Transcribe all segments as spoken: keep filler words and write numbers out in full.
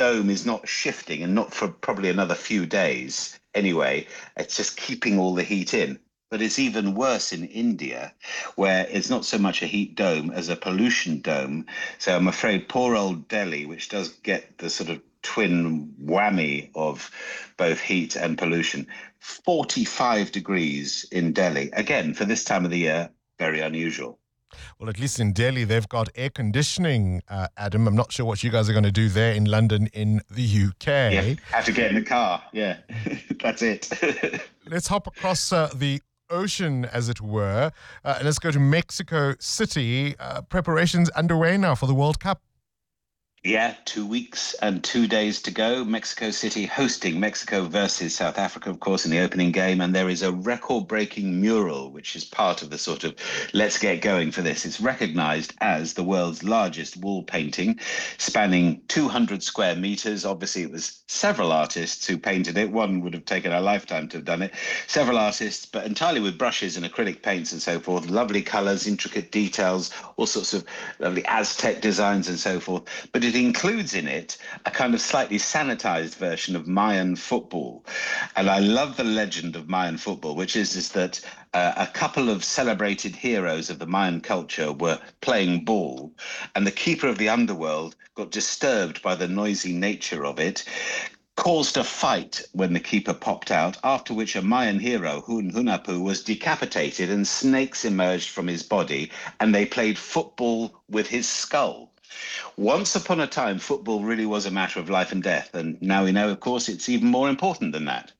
dome is not shifting, and not for probably another few days anyway. It's just keeping all the heat in. But it's even worse in India, where it's not so much a heat dome as a pollution dome. So I'm afraid poor old Delhi, which does get the sort of twin whammy of both heat and pollution, forty-five degrees in Delhi. Again, for this time of the year, very unusual. Well, at least in Delhi, they've got air conditioning, uh, Adam. I'm not sure what you guys are going to do there in London, in the U K. Yeah, have to get in the car. Yeah, that's it. Let's hop across uh, the ocean, as it were, uh, and let's go to Mexico City. Uh, preparations underway now for the World Cup. Yeah, two weeks and two days to go. Mexico City hosting Mexico versus South Africa, of course, in the opening game. And there is a record-breaking mural, which is part of the sort of let's get going for this. It's recognized as the world's largest wall painting, spanning two hundred square meters. Obviously, it was several artists who painted it. One would have taken a lifetime to have done it. Several artists, but entirely with brushes and acrylic paints and so forth. Lovely colors, intricate details, all sorts of lovely Aztec designs and so forth. But it includes in it a kind of slightly sanitized version of Mayan football. And I love the legend of Mayan football, which is, is that uh, a couple of celebrated heroes of the Mayan culture were playing ball, and the keeper of the underworld got disturbed by the noisy nature of it, caused a fight when the keeper popped out, after which a Mayan hero, Hun Hunahpu, was decapitated and snakes emerged from his body, and they played football with his skull. Once upon a time, football really was a matter of life and death, and now we know, of course, it's even more important than that.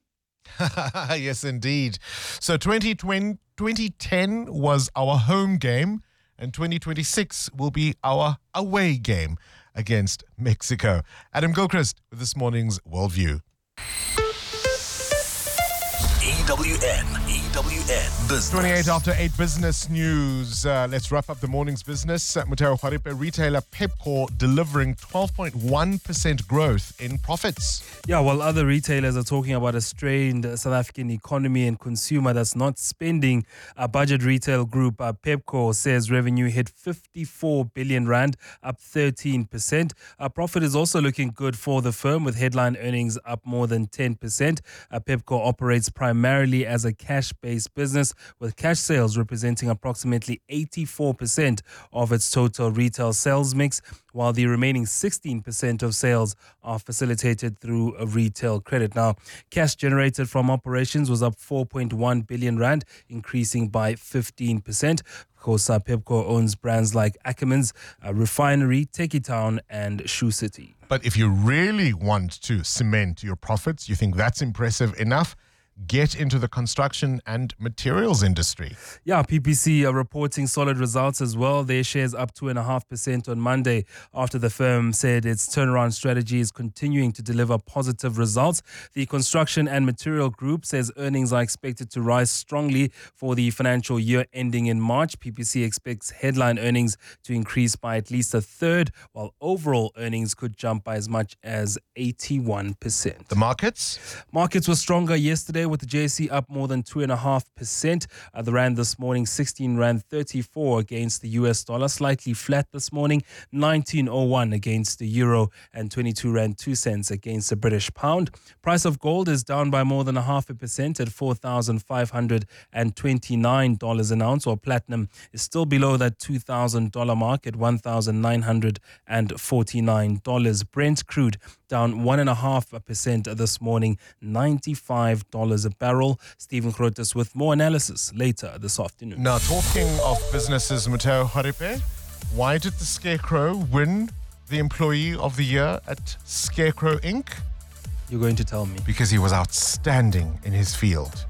Yes, indeed. So twenty twenty, twenty ten was our home game, and twenty twenty-six will be our away game against Mexico. Adam Gilchrist with this morning's Worldview. E W N, E W N Business. twenty-eight after eight business news. Uh, let's wrap up the morning's business. Uh, Mutero Khwaripe, retailer Pepkor delivering twelve point one percent growth in profits. Yeah, while other retailers are talking about a strained South African economy and consumer that's not spending, a budget retail group, uh, Pepkor, says revenue hit fifty-four billion rand, up thirteen percent. Uh, profit is also looking good for the firm, with headline earnings up more than ten percent. Uh, Pepkor operates primarily as a cash-based business, with cash sales representing approximately eighty-four percent of its total retail sales mix, while the remaining sixteen percent of sales are facilitated through a retail credit. Now, cash generated from operations was up four point one billion rand, increasing by fifteen percent. Of course, uh, Pepkor owns brands like Ackermans, uh, Refinery, Tekkie Town, and Shoe City. But if you really want to cement your profits, you think that's impressive enough, get into the construction and materials industry. Yeah, P P C are reporting solid results as well. Their shares up two point five percent on Monday after the firm said its turnaround strategy is continuing to deliver positive results. The construction and material group says earnings are expected to rise strongly for the financial year ending in March. P P C expects headline earnings to increase by at least a third, while overall earnings could jump by as much as eighty-one percent. The markets? Markets were stronger yesterday, with the J S E up more than two point five percent. Uh, the rand this morning, sixteen rand thirty-four against the U S dollar, slightly flat this morning, nineteen oh one against the euro, and twenty-two rand two cents against the British pound. Price of gold is down by more than a half a percent at four thousand five hundred twenty-nine dollars an ounce, while platinum is still below that two thousand dollars mark at one thousand nine hundred forty-nine dollars. Brent crude down one point five percent this morning, ninety-five dollars a barrel. Stephen Grotes with more analysis later this afternoon. Now, talking of businesses, Mutero Khwaripe, why did the Scarecrow win the Employee of the Year at Scarecrow Incorporated? You're going to tell me. Because he was outstanding in his field.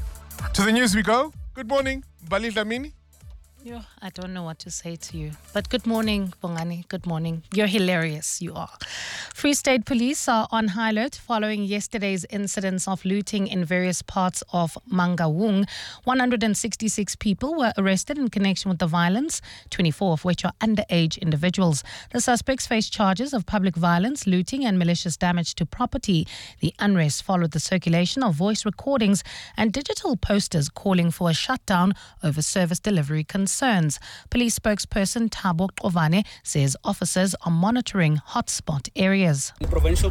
To the news we go. Good morning, Bali Dlamini. Yo, I don't know what to say to you. But good morning, Bongani. Good morning. You're hilarious. You are. Free State Police are on high alert following yesterday's incidents of looting in various parts of Mangaung. one hundred sixty-six people were arrested in connection with the violence, twenty-four of which are underage individuals. The suspects face charges of public violence, looting, and malicious damage to property. The unrest followed the circulation of voice recordings and digital posters calling for a shutdown over service delivery concerns. Police spokesperson Thabo Qovane says officers are monitoring hotspot areas. The provincial